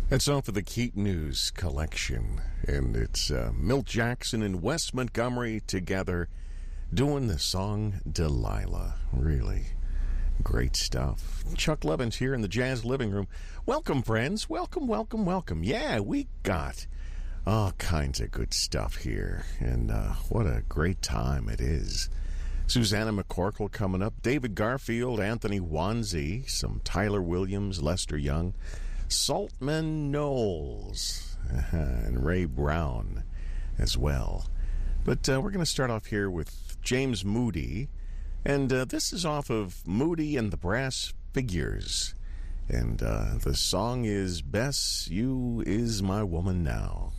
It's off of the Keaton News collection, and it's Milt Jackson and Wes Montgomery together doing the song Delilah. Really great stuff. Chuck Levins here in the Jazz Living Room. Welcome, friends. Welcome, welcome, welcome. Yeah, we got all kinds of good stuff here, and what a great time it is. Susanna McCorkle coming up, David Garfield, Anthony Wanzi, some Tyler Williams, Lester Young, Saltman Knowles, and Ray Brown as well. But we're going to start off here with James Moody, and this is off of Moody and the Brass Figures, and the song is Bess, You Is My Woman Now.